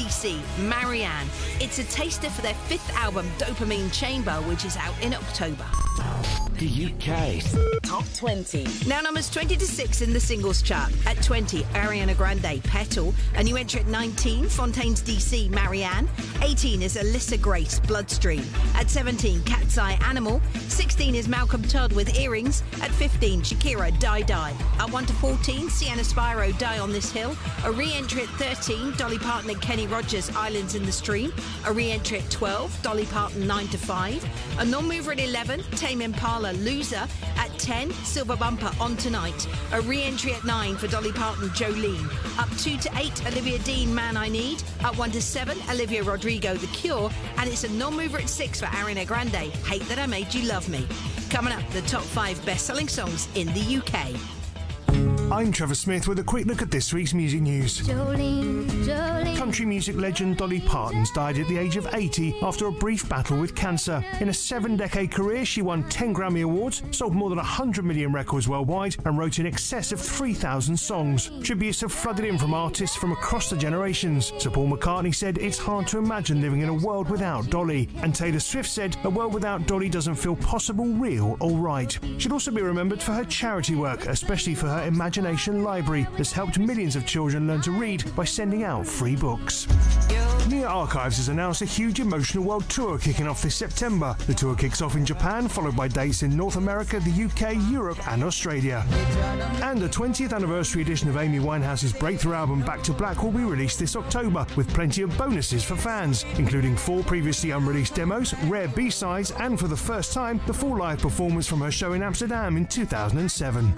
DC, Marianne. It's a taster for their 5th album, Dopamine Chamber, which is out in October. The UK Top 20. Now numbers 20 to 6 in the singles chart. At 20, Ariana Grande, Petal. A new entry at 19, Fontaine's DC, Marianne. 18 is Alyssa Grace, Bloodstream. At 17, Cat's Eye, Animal. 16 is Malcolm Todd with Earrings. At 15, Shakira, Die Die. At 1 to 14, Sienna Spyro, Die on This Hill. A re-entry at 13, Dolly Parton and Kenny Rogers, Islands in the Stream. A re-entry at 12, Dolly Parton, 9 to 5. A non-mover at 11, Tame Impala, Loser. At 10, Silver Bumper, On Tonight. A re-entry at 9 for Dolly Parton, Jolene. Up 2 to 8, Olivia Dean, Man I Need. Up 1 to 7, Olivia Rodrigo, The Cure. And it's a non-mover at 6 for Ariana Grande, Hate That I Made You Love Me. Coming up, the top 5 best-selling songs in the UK. I'm Trevor Smith with a quick look at this week's music news. Jolene, Jolene. Country music legend Dolly Parton's died at the age of 80 after a brief battle with cancer. In a 7-decade career, she won 10 Grammy Awards, sold more than 100 million records worldwide, and wrote in excess of 3,000 songs. Tributes have flooded in from artists from across the generations. Sir Paul McCartney said it's hard to imagine living in a world without Dolly. And Taylor Swift said a world without Dolly doesn't feel possible, real, or right. She'll also be remembered for her charity work, especially for her Imagination Library that's helped millions of children learn to read by sending out free books. Nia Archives has announced a huge Emotional World Tour kicking off this September. The tour kicks off in Japan, followed by dates in North America, the UK, Europe and Australia. And the 20th anniversary edition of Amy Winehouse's breakthrough album Back to Black will be released this October, with plenty of bonuses for fans, including 4 previously unreleased demos, rare B-sides, and for the first time, the full live performance from her show in Amsterdam in 2007.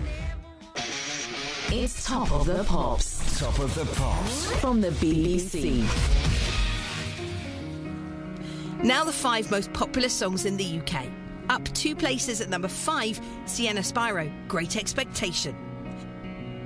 It's Top of the Pops. Top of the Pops. From the BBC. Now the 5 most popular songs in the UK. Up 2 places at number 5, Sienna Spyro, Great Expectation.